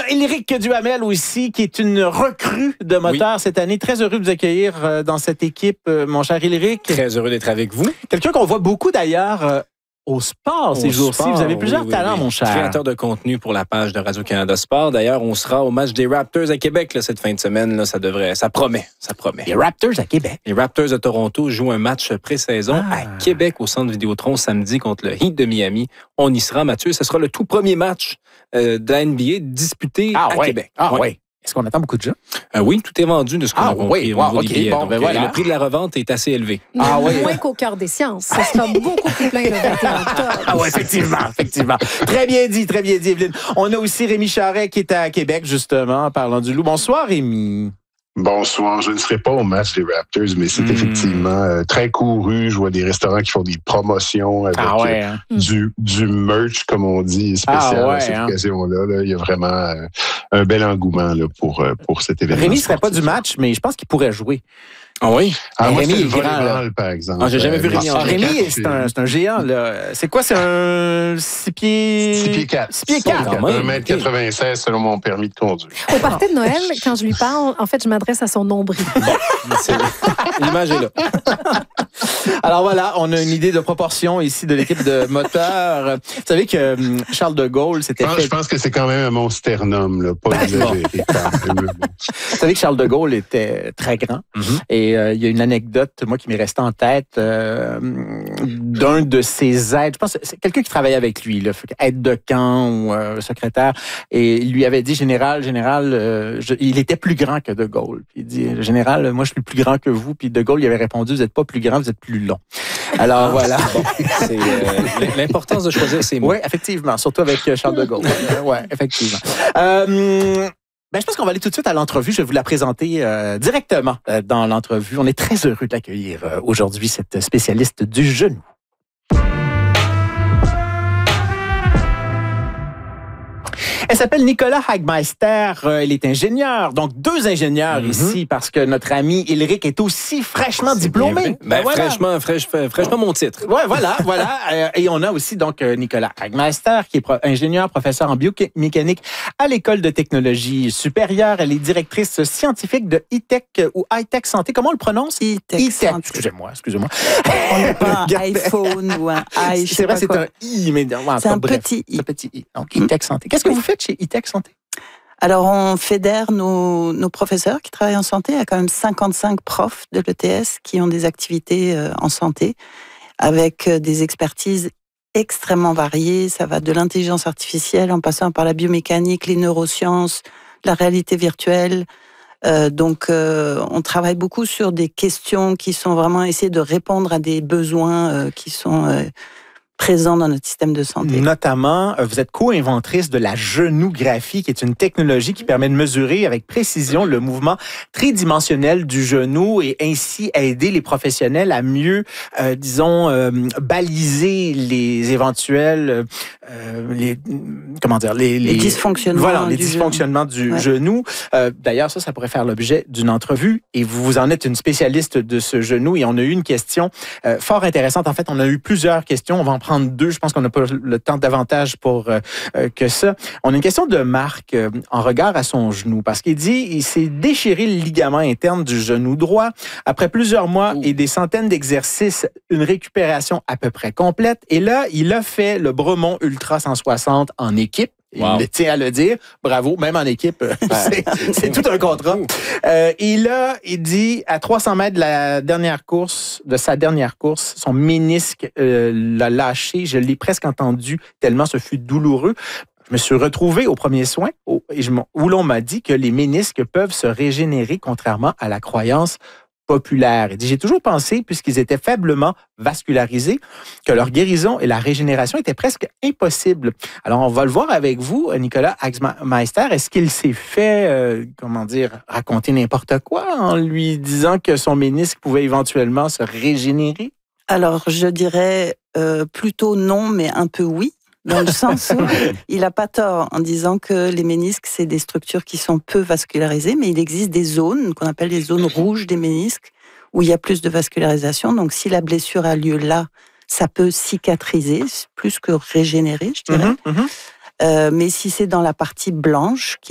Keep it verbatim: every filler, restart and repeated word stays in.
Éric Duhamel aussi, qui est une recrue de moteur oui. cette année. Très heureux de vous accueillir dans cette équipe, mon cher Éric. Très heureux d'être avec vous. Quelqu'un qu'on voit beaucoup d'ailleurs au sport au ces jours-ci. Vous avez plusieurs oui, oui, talents, oui. mon cher. Créateur de contenu pour la page de Radio-Canada Sport. D'ailleurs, on sera au match des Raptors à Québec là, cette fin de semaine. Là, ça devrait, ça promet, ça promet. Les Raptors à Québec. Les Raptors de Toronto jouent un match pré-saison ah. à Québec au Centre Vidéotron samedi contre le Heat de Miami. On y sera, Mathieu. Ce sera le tout premier match euh, de la N B A disputé ah, à ouais. Québec. Ah oui. Ouais. Est-ce qu'on attend beaucoup de gens? Euh, oui, tout est vendu de ce qu'on ah, a compris oui, au wow, niveau okay, des billets. bon, Donc, ben voilà. Le prix de la revente est assez élevé. Ah, oui. Moins qu'au Cœur des sciences. Ce sera beaucoup plus plein le vingt et un octobre. Ah oui, effectivement, effectivement. Très bien dit, très bien dit, Evelyne. On a aussi Rémi Charret qui est à Québec, justement, parlant du loup. Bonsoir, Rémi. Bonsoir, je ne serai pas au match des Raptors, mais c'est mmh. effectivement euh, très couru. Je vois des restaurants qui font des promotions avec ah ouais, euh, hein? du, du merch, comme on dit, spécial ah ouais, à cette hein? occasion-là. Là. Il y a vraiment euh, un bel engouement là, pour, euh, pour cet événement. Rémi ne serait pas du match, mais je pense qu'il pourrait jouer. Ah oui? Ah, moi, Rémi c'est est le grand, volleyball, par exemple. Ah, j'ai jamais vu Rémi en ah, Rémi, c'est un, c'est un géant, là. C'est quoi? C'est un six pieds... six pieds quatre. six pieds quatre. un mètre quatre-vingt-seize selon mon permis de conduire. Au party de Noël, quand je lui parle, en fait, je m'adresse à son nombril. L'image est là. Alors voilà, on a une idée de proportion ici de l'équipe de moteur. Vous savez que Charles de Gaulle, c'était je pense, fait... Je pense que c'est quand même un monsternum, là, pas exagéré. Vous savez que Charles de Gaulle était très grand. Mm-hmm. Et euh, il y a une anecdote, moi, qui m'est restée en tête, euh, d'un de ses aides. Je pense que c'est quelqu'un qui travaillait avec lui, là, aide de camp ou euh, secrétaire. Et il lui avait dit, général, général, euh, je, il était plus grand que de Gaulle. Puis il dit, général, moi, je suis plus grand que vous. Puis de Gaulle, il avait répondu, vous n'êtes pas plus grand, vous êtes plus long. Alors, voilà. Bon, c'est euh, l'importance de choisir ses mots. Oui, effectivement, surtout avec Charles de Gaulle. Oui, effectivement. Euh, Ben, je pense qu'on va aller tout de suite à l'entrevue. Je vais vous la présenter euh, directement euh, dans l'entrevue. On est très heureux d'accueillir euh, aujourd'hui cette spécialiste du genou. Elle s'appelle Nicolas Hagmeister. Elle est ingénieure. Donc, deux ingénieurs mm-hmm. ici parce que notre ami Éric est aussi fraîchement C'est diplômé. Ben, ben, voilà. Fraîchement, fraîche, fraîchement mon titre. Ouais, voilà, voilà. Et on a aussi donc Nicolas Hagmeister qui est pro- ingénieur, professeur en biomécanique à l'École de technologie supérieure. Elle est directrice scientifique de E-Tech ou High-Tech Santé. Comment on le prononce? E-Tech. E-Tech. Excusez-moi, excusez-moi. On n'a pas un iPhone ou un i. C'est vrai, c'est quoi. un I, mais ouais, c'est un bref, petit I. Un petit I. Donc, E-Tech Santé. Qu'est-ce que vous faites chez E-Tech Santé? Alors, on fédère nos, nos professeurs qui travaillent en santé. Il y a quand même cinquante-cinq profs de l'E T S qui ont des activités en santé avec des expertises extrêmement variées. Ça va de l'intelligence artificielle en passant par la biomécanique, les neurosciences, la réalité virtuelle. Euh, donc, euh, on travaille beaucoup sur des questions qui sont vraiment essayer de répondre à des besoins euh, qui sont... Euh, présent dans notre système de santé. Notamment, vous êtes co-inventrice de la genougraphie, qui est une technologie qui permet de mesurer avec précision le mouvement tridimensionnel du genou et ainsi aider les professionnels à mieux, euh, disons, euh, baliser les éventuels, euh, les, comment dire, les, les, les dysfonctionnements, voilà, les du, dysfonctionnements genou. du ouais. genou. Euh, d'ailleurs, ça, ça pourrait faire l'objet d'une entrevue et vous, vous en êtes une spécialiste de ce genou et on a eu une question euh, fort intéressante. En fait, on a eu plusieurs questions. On va en prendre deux. Je pense qu'on n'a pas le temps davantage pour euh, que ça. On a une question de Marc euh, en regard à son genou parce qu'il dit il s'est déchiré le ligament interne du genou droit. Après plusieurs mois et des centaines d'exercices, une récupération à peu près complète. Et là, il a fait le Bremont Ultra cent soixante en équipe. Wow. Il tient à le dire. Bravo, même en équipe, c'est, c'est tout un contrat. Euh, et là, il dit, à trois cents mètres de la dernière course, de sa dernière course, son ménisque euh, l'a lâché. Je l'ai presque entendu tellement ce fut douloureux. Je me suis retrouvé au premier soin où, où l'on m'a dit que les ménisques peuvent se régénérer contrairement à la croyance populaire. Il dit, j'ai toujours pensé, puisqu'ils étaient faiblement vascularisés, que leur guérison et la régénération étaient presque impossibles. Alors, on va le voir avec vous, Nicolas Hagmeister. Est-ce qu'il s'est fait, euh, comment dire, raconter n'importe quoi en lui disant que son ménisque pouvait éventuellement se régénérer? Alors, je dirais euh, plutôt non, mais un peu oui. Dans le sens où il n'a pas tort en disant que les ménisques, c'est des structures qui sont peu vascularisées, mais il existe des zones qu'on appelle les zones rouges des ménisques où il y a plus de vascularisation. Donc, si la blessure a lieu là, ça peut cicatriser plus que régénérer, je dirais. Mm-hmm, mm-hmm. Euh, mais si c'est dans la partie blanche, qui